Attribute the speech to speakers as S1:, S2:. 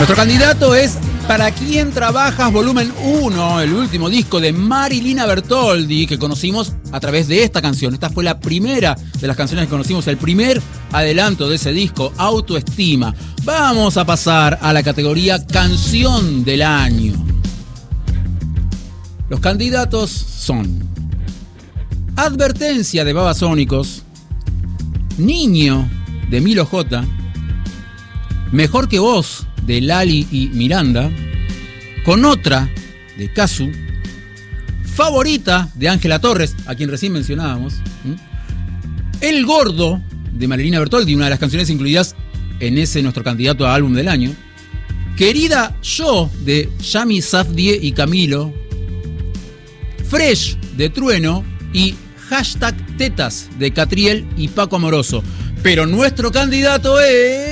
S1: Nuestro candidato es Para quién trabajas, volumen 1, el último disco de Marilina Bertoldi, que conocimos a través de esta canción. Esta fue la primera de las canciones que conocimos, el primer adelanto de ese disco, Autoestima. Vamos a pasar a la categoría Canción del Año. Los candidatos son Advertencia de Babasónicos, Niño de Milo J, Mejor que Vos de Lali y Miranda, Con Otra de Casu, Favorita de Ángela Torres, a quien recién mencionábamos, El Gordo de Marilina Bertoldi, una de las canciones incluidas en ese nuestro candidato a álbum del año, Querida Yo de Yami Safdie y Camilo, Fresh de Trueno y Hashtag Tetas de Catriel y Paco Amoroso. Pero nuestro candidato es...